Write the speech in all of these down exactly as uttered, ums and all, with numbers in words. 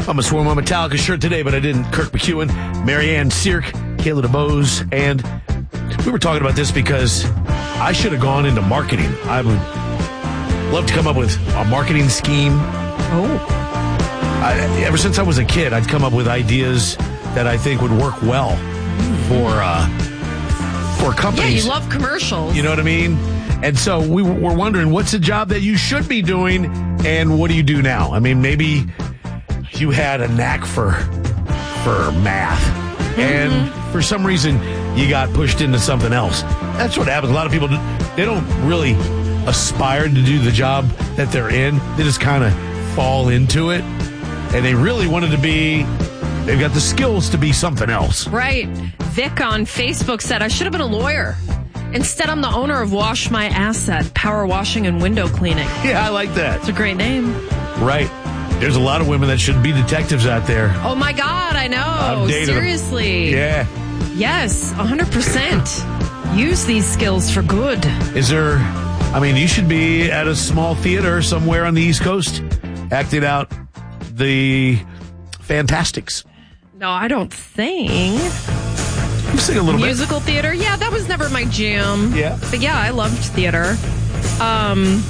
I must wear my Metallica shirt today, but I didn't. Kirk McEwen, Marianne Seark, Kayla DeBose, and we were talking about this because I should have gone into marketing. I would love to come up with a marketing scheme. Oh. I, ever since I was a kid, I'd come up with ideas that I think would work well for uh, for companies. Yeah, you love commercials. You know what I mean? And so we were wondering, what's a job that you should be doing, and what do you do now? I mean, maybe you had a knack for for math, mm-hmm. and for some reason you got pushed into something else. That's what happens. A lot of people, they don't really aspire to do the job that they're in. They just kind of fall into it, and they really wanted to be, they've got the skills to be something else. Right. Vic on Facebook said, I should have been a lawyer. Instead, I'm the owner of Wash My Asset, power washing and window cleaning. Yeah, I like that. It's a great name. Right. There's a lot of women that should be detectives out there. Oh, my God, I know. Seriously. Them. Yeah. Yes, one hundred percent. Use these skills for good. Is there, I mean, you should be at a small theater somewhere on the East Coast acting out the Fantastics. No, I don't think. Sing a little Musical bit. theater? Yeah, that was never my jam. Yeah. But yeah, I loved theater. Um,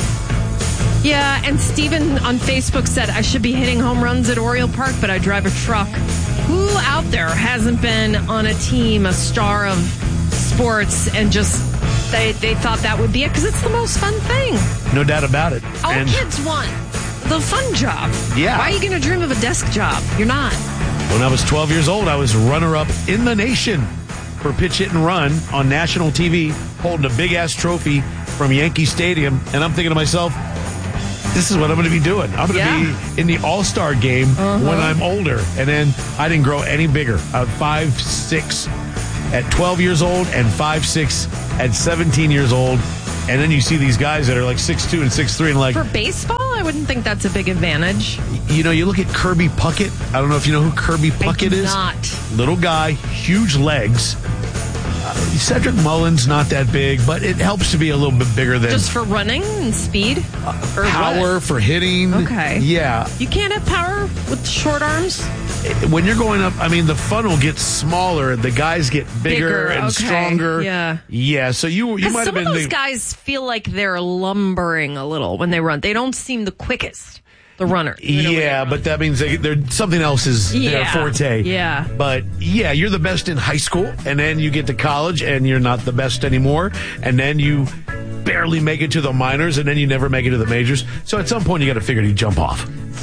yeah, and Steven on Facebook said, I should be hitting home runs at Oriole Park, but I drive a truck. Who out there hasn't been on a team, a star of sports, and just they, they thought that would be it? Because it's the most fun thing. No doubt about it. All and kids want the fun job. Yeah. Why are you going to dream of a desk job? You're not. When I was twelve years old, I was runner-up in the nation for pitch, hit, and run on national T V, holding a big-ass trophy from Yankee Stadium. And I'm thinking to myself, this is what I'm going to be doing. I'm going to yeah. be in the All-Star game uh-huh. when I'm older. And then I didn't grow any bigger. I was five six at twelve years old and five six at seventeen years old. And then you see these guys that are like six two and six three and like... For baseball, I wouldn't think that's a big advantage. You know, you look at Kirby Puckett. I don't know if you know who Kirby Puckett I do is. Not. Little guy, huge legs. Uh, Cedric Mullins, not that big, but it helps to be a little bit bigger than... Just for running and speed? Uh, power, what? For hitting. Okay. Yeah. You can't have power with short arms? When you're going up, I mean, the funnel gets smaller. The guys get bigger, bigger and okay. stronger. Yeah. Yeah, so you, you might have been... Some of those the, guys feel like they're lumbering a little when they run. They don't seem the quickest. The runner. Yeah, but that means they, they're, something else is yeah. their forte. Yeah. But yeah, you're the best in high school, and then you get to college, and you're not the best anymore, and then you barely make it to the minors, and then you never make it to the majors. So at some point, you got to figure to jump off.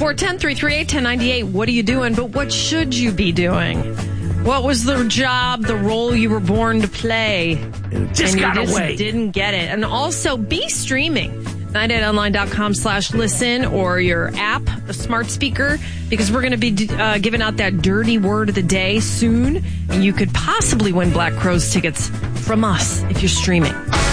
It just and got you just away. Didn't get it. And also, be streaming. ninety eight online dot com slash listen or your app, the smart speaker, because we're going to be uh, giving out that dirty word of the day soon. And you could possibly win Black Crowes tickets from us if you're streaming.